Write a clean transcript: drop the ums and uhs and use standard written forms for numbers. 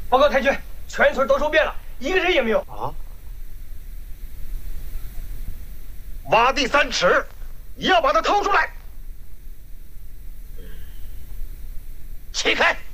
报告太君，全村都收遍了，一个人也没有。 啊！挖地3尺，你要把他掏出来。起开！